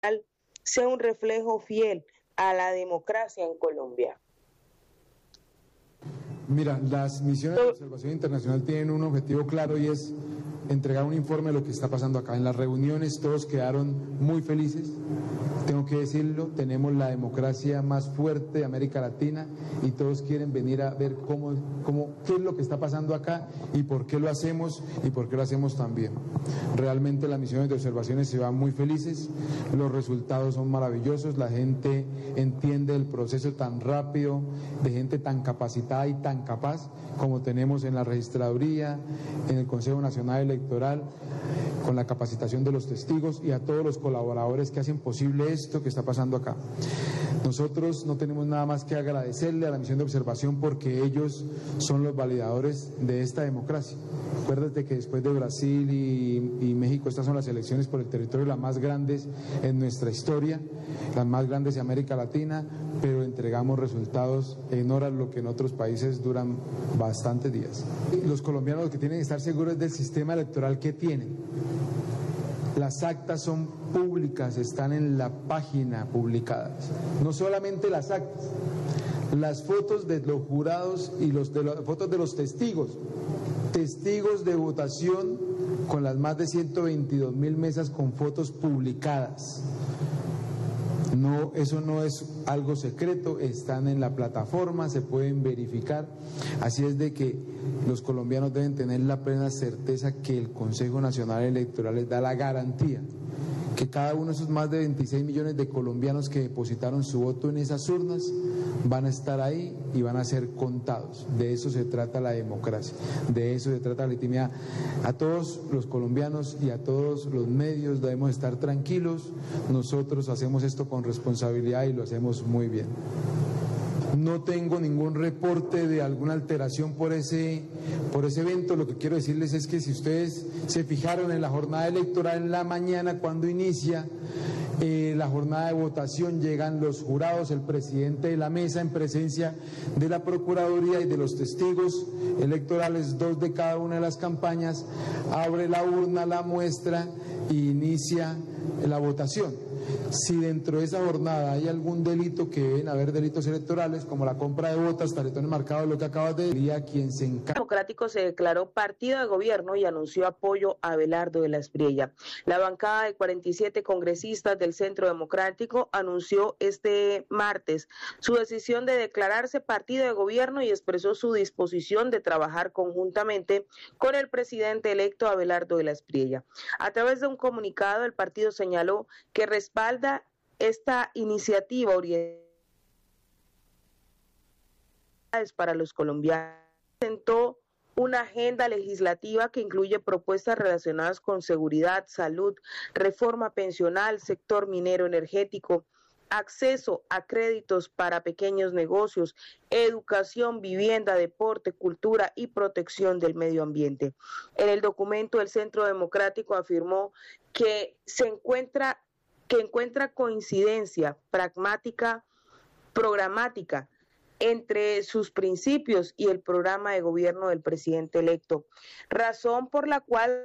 sea un reflejo fiel a la democracia en Colombia. Mira, las misiones de observación internacional tienen un objetivo claro y es entregar un informe de lo que está pasando acá. En las reuniones todos quedaron muy felices, tengo que decirlo, tenemos la democracia más fuerte de América Latina y todos quieren venir a ver qué es lo que está pasando acá y por qué lo hacemos tan bien. Realmente las misiones de observaciones se van muy felices, los resultados son maravillosos, la gente entiende el proceso tan rápido, de gente tan capacitada y tan capaz como tenemos en la registraduría, en el Consejo Nacional Electoral, con la capacitación de los testigos y a todos los colaboradores que hacen posible esto que está pasando acá. Nosotros no tenemos nada más que agradecerle a la misión de observación porque ellos son los validadores de esta democracia. Acuérdate que después de Brasil y México, estas son las elecciones por el territorio las más grandes en nuestra historia, las más grandes de América Latina, pero entregamos resultados en horas, lo que en otros países duran bastantes días. Los colombianos lo que tienen que estar seguros es del sistema electoral que tienen. Las actas son públicas, están en la página publicadas. No solamente las actas, las fotos de los jurados y las fotos de los testigos de votación con las más de 122.000 mesas con fotos publicadas. No, eso no es algo secreto, están en la plataforma, se pueden verificar. Así es de que los colombianos deben tener la plena certeza que el Consejo Nacional Electoral les da la garantía que cada uno de esos más de 26 millones de colombianos que depositaron su voto en esas urnas van a estar ahí y van a ser contados. De eso se trata la democracia, de eso se trata la legitimidad. A todos los colombianos y a todos los medios debemos estar tranquilos, nosotros hacemos esto con responsabilidad y lo hacemos muy bien. No tengo ningún reporte de alguna alteración por ese evento. Lo que quiero decirles es que si ustedes se fijaron en la jornada electoral en la mañana, cuando inicia la jornada de votación, llegan los jurados, el presidente de la mesa en presencia de la Procuraduría y de los testigos electorales, 2 de cada una de las campañas, abre la urna, la muestra e inicia la votación. Si dentro de esa jornada hay algún delito, que deben haber delitos electorales, como la compra de botas, tarjetones marcados, lo que acabas de decir, a quien se encarga. El Democrático se declaró partido de gobierno y anunció apoyo a Abelardo de la Espriella. La bancada de 47 congresistas del Centro Democrático anunció este martes su decisión de declararse partido de gobierno y expresó su disposición de trabajar conjuntamente con el presidente electo Abelardo de la Espriella. A través de un comunicado, el partido señaló que respalda esta iniciativa orientada para los colombianos. Presentó una agenda legislativa que incluye propuestas relacionadas con seguridad, salud, reforma pensional, sector minero energético, acceso a créditos para pequeños negocios, educación, vivienda, deporte, cultura y protección del medio ambiente. En el documento, el Centro Democrático afirmó que encuentra coincidencia programática entre sus principios y el programa de gobierno del presidente electo, razón por la cual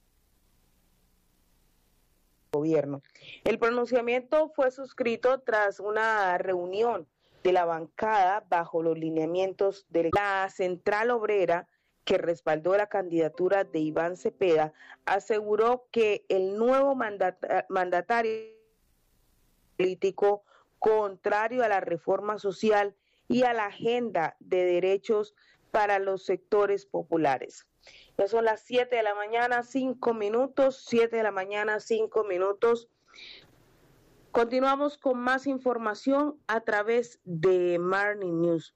gobierno. El pronunciamiento fue suscrito tras una reunión de la bancada bajo los lineamientos de la Central Obrera, que respaldó la candidatura de Iván Cepeda. Aseguró que el nuevo mandatario político contrario a la reforma social y a la agenda de derechos para los sectores populares. Ya son las 7 de la mañana, 5 minutos, 7 de la mañana, 5 minutos. Continuamos con más información a través de Morning News.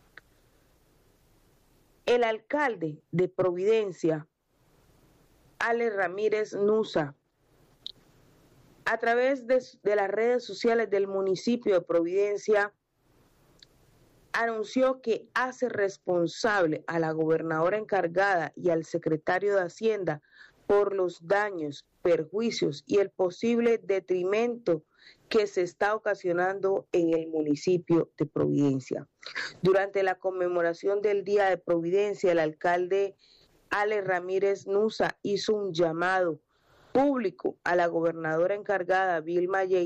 El alcalde de Providencia, Ale Ramírez Nusa, a través de las redes sociales del municipio de Providencia, anunció que hace responsable a la gobernadora encargada y al secretario de Hacienda por los daños, perjuicios y el posible detrimento que se está ocasionando en el municipio de Providencia. Durante la conmemoración del Día de Providencia, el alcalde Ale Ramírez Nusa hizo un llamado público a la gobernadora encargada, Vilma Yey,